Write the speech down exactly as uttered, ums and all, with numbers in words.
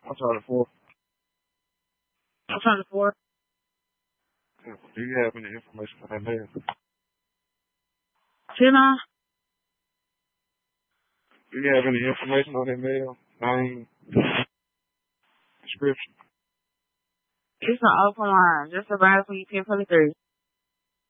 I'm trying to four. I'm trying to four. Do you have any information on that mail? Can I? Do you have any information on that mail? Name, description. It's an open line. Just about for you ten twenty-three.